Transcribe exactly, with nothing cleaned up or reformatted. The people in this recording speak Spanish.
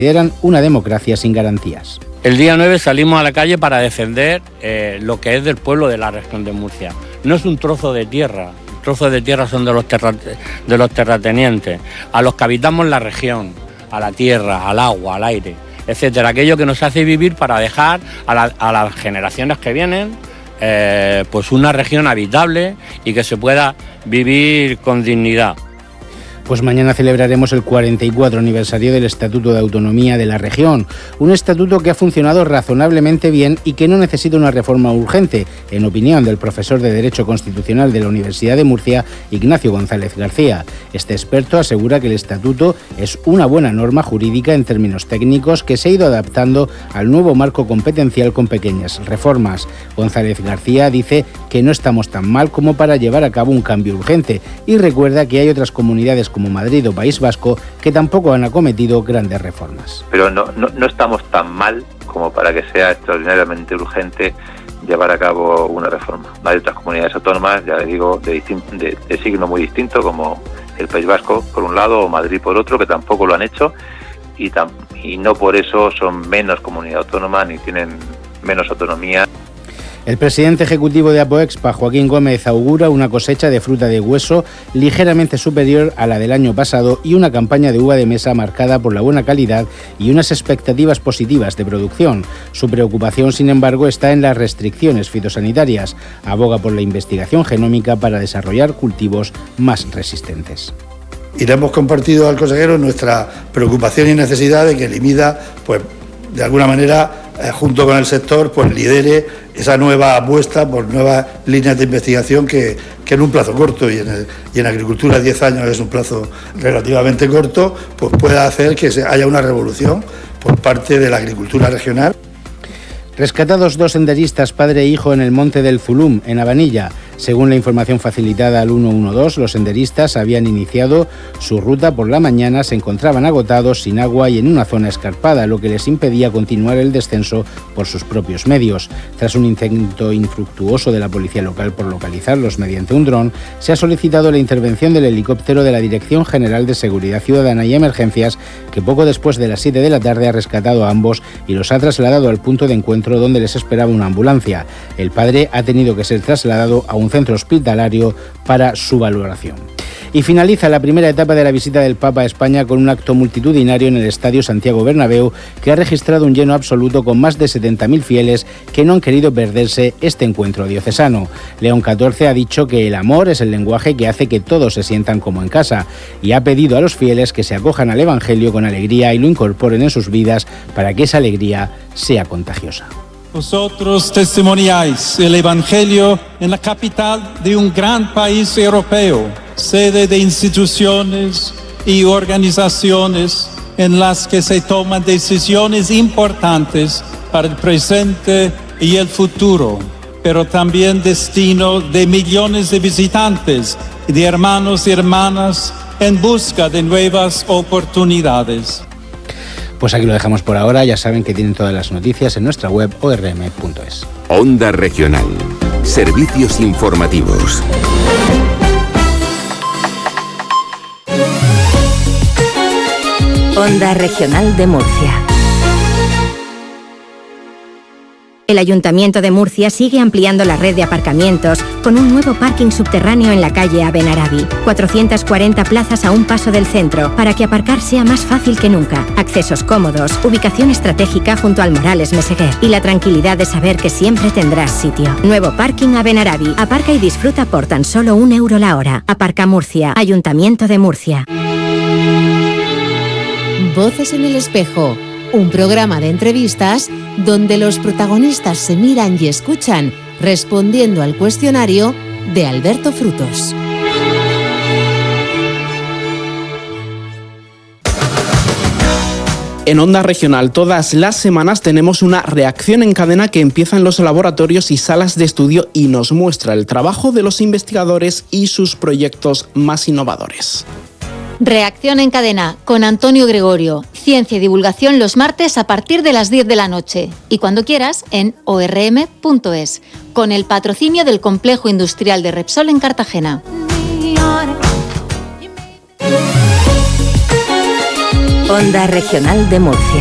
consideran una democracia sin garantías. El día nueve salimos a la calle para defender eh, lo que es del pueblo de la región de Murcia. No es un trozo de tierra, trozos de tierra son de los, terra, de los terratenientes, a los que habitamos la región, a la tierra, al agua, al aire, etcétera. Aquello que nos hace vivir para dejar a, la, a las generaciones que vienen eh, pues una región habitable y que se pueda vivir con dignidad. Pues mañana celebraremos el cuarenta y cuatro aniversario del Estatuto de Autonomía de la región, un estatuto que ha funcionado razonablemente bien y que no necesita una reforma urgente, en opinión del profesor de Derecho Constitucional de la Universidad de Murcia, Ignacio González García. Este experto asegura que el estatuto es una buena norma jurídica en términos técnicos que se ha ido adaptando al nuevo marco competencial con pequeñas reformas. González García dice que no estamos tan mal como para llevar a cabo un cambio urgente y recuerda que hay otras comunidades como Madrid o País Vasco que tampoco han acometido grandes reformas. Pero no, no, no estamos tan mal como para que sea extraordinariamente urgente llevar a cabo una reforma. Hay otras comunidades autónomas, ya le digo, de, de, de signo muy distinto, como el País Vasco por un lado o Madrid por otro, que tampoco lo han hecho y, tam, y no por eso son menos comunidad autónoma ni tienen menos autonomía. El presidente ejecutivo de Apoexpa, Joaquín Gómez, augura una cosecha de fruta de hueso ligeramente superior a la del año pasado y una campaña de uva de mesa marcada por la buena calidad y unas expectativas positivas de producción. Su preocupación, sin embargo, está en las restricciones fitosanitarias. Aboga por la investigación genómica para desarrollar cultivos más resistentes. Y le hemos compartido al consejero nuestra preocupación y necesidad de que el IMIDA, pues, de alguna manera, eh, junto con el sector, pues lidere esa nueva apuesta por nuevas líneas de investigación que, que en un plazo corto, y en, el, y en agricultura diez años es un plazo relativamente corto, pues pueda hacer que se haya una revolución por parte de la agricultura regional. Rescatados dos senderistas, padre e hijo, en el monte del Zulum, en Abanilla. Según la información facilitada al ciento doce, los senderistas habían iniciado su ruta por la mañana, se encontraban agotados, sin agua y en una zona escarpada, lo que les impedía continuar el descenso por sus propios medios. Tras un intento infructuoso de la policía local por localizarlos mediante un dron, se ha solicitado la intervención del helicóptero de la Dirección General de Seguridad Ciudadana y Emergencias, que poco después de las siete de la tarde ha rescatado a ambos y los ha trasladado al punto de encuentro donde les esperaba una ambulancia. El padre ha tenido que ser trasladado a un centro hospitalario para su valoración. Y finaliza la primera etapa de la visita del Papa a España con un acto multitudinario en el Estadio Santiago Bernabéu que ha registrado un lleno absoluto con más de setenta mil fieles que no han querido perderse este encuentro diocesano. León catorce ha dicho que el amor es el lenguaje que hace que todos se sientan como en casa y ha pedido a los fieles que se acojan al Evangelio con alegría y lo incorporen en sus vidas para que esa alegría sea contagiosa. Vosotros testimoniáis el Evangelio en la capital de un gran país europeo, sede de instituciones y organizaciones en las que se toman decisiones importantes para el presente y el futuro, pero también destino de millones de visitantes y de hermanos y hermanas en busca de nuevas oportunidades. Pues aquí lo dejamos por ahora, ya saben que tienen todas las noticias en nuestra web o r m punto es. Onda Regional. Servicios informativos. Onda Regional de Murcia. El Ayuntamiento de Murcia sigue ampliando la red de aparcamientos con un nuevo parking subterráneo en la calle Abenarabi. cuatrocientas cuarenta plazas a un paso del centro para que aparcar sea más fácil que nunca. Accesos cómodos, ubicación estratégica junto al Morales Meseguer y la tranquilidad de saber que siempre tendrás sitio. Nuevo parking Abenarabi. Aparca y disfruta por tan solo un euro la hora. Aparca Murcia. Ayuntamiento de Murcia. Voces en el espejo. Un programa de entrevistas donde los protagonistas se miran y escuchan respondiendo al cuestionario de Alberto Frutos. En Onda Regional todas las semanas tenemos una reacción en cadena que empieza en los laboratorios y salas de estudio y nos muestra el trabajo de los investigadores y sus proyectos más innovadores. Reacción en cadena con Antonio Gregorio. Ciencia y divulgación los martes a partir de las diez de la noche. Y cuando quieras en o r m punto es. Con el patrocinio del Complejo Industrial de Repsol en Cartagena. Onda Regional de Murcia.